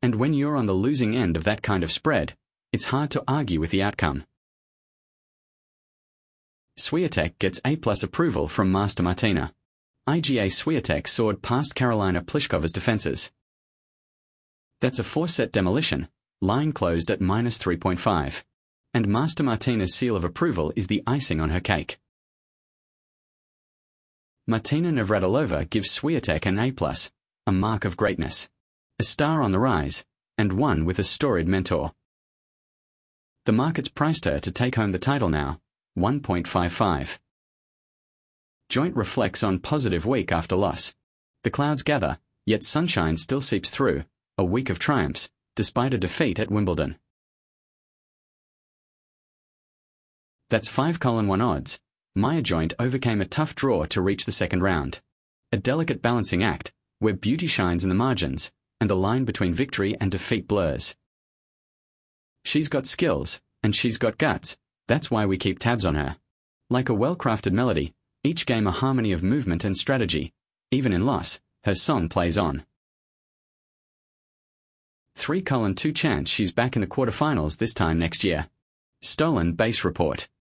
And when you're on the losing end of that kind of spread, it's hard to argue with the outcome. Swiatek gets A+ approval from Master Martina. IGA Swiatek soared past Karolina Pliskova's defenses. That's a 4-set demolition, line closed at -3.5. And Master Martina's seal of approval is the icing on her cake. Martina Navratilova gives Swiatek an A+, a mark of greatness, a star on the rise, and one with a storied mentor. The market's priced her to take home the title now, 1.55. Joint reflects on positive week after loss. The clouds gather, yet sunshine still seeps through, a week of triumphs, despite a defeat at Wimbledon. That's 5:1 odds. Maya Joint overcame a tough draw to reach the second round. A delicate balancing act, where beauty shines in the margins, and the line between victory and defeat blurs. She's got skills, and she's got guts. That's why we keep tabs on her. Like a well-crafted melody, each game a harmony of movement and strategy. Even in loss, her song plays on. 3:2 chance she's back in the quarterfinals this time next year. Stolen Base Report.